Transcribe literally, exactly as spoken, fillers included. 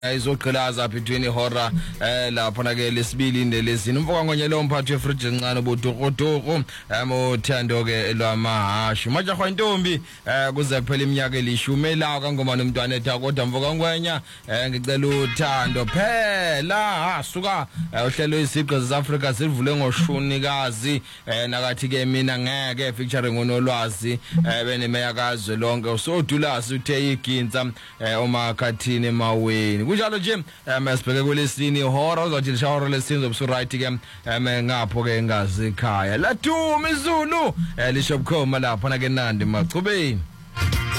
Izoqhelaza between ihora eh lapha na ke lesibili nelesini umfoka ngonyelo umphathi wefridge encane ubudukuduk amothando ke lwamahashi majaha intombi eh kuze kuphela iminyaka elishumi elawo kangoma nomntwana etha kodwa mfoka ngwenya eh ngicela uthando phela asuka uhlelo isiqo zeAfrica sivule ngoshunikazi eh nakathi ke mina ngeke featuring unolwazi eh benemeyakazwe lonke usodulasi uthe iginza umakhathini maweni kunjalo nje masibheke kwelesini ihora uzothi lishawara lesini zobusu right ke ngapho ke ngazi ekhaya laduma izulu lisho bukhoma lapha na ke Nandi Machubeni.